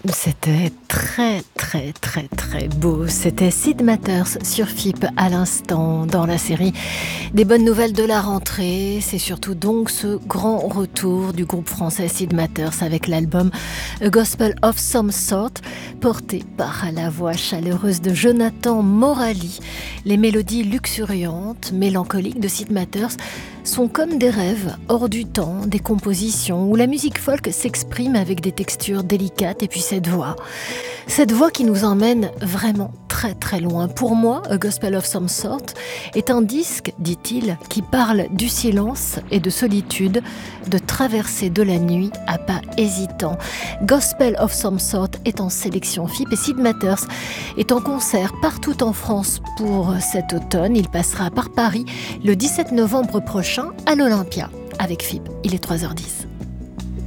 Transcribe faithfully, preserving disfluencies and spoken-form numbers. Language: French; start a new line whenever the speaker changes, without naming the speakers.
C'était très très très très beau. C'était Sid Matters sur F I P à l'instant dans la série des bonnes nouvelles de la rentrée. C'est surtout donc ce grand retour du groupe français Sid Matters avec l'album A Gospel of Some Sort, porté par la voix chaleureuse de Jonathan Morali. Les mélodies luxuriantes, mélancoliques de Sid Matters sont comme des rêves hors du temps, des compositions où la musique folk s'exprime avec des textures délicates et puis cette voix. Cette voix qui nous emmène vraiment très très loin. Pour moi, A Gospel of Some Sort est un disque, dit-il, qui parle du silence et de solitude, de traverser de la nuit à pas hésitants. Gospel of Some Sort est en sélection F I P et Sid Matters est en concert partout en France pour cet automne. Il passera par Paris le dix-sept novembre prochain à l'Olympia avec F I P. Il est trois heures dix.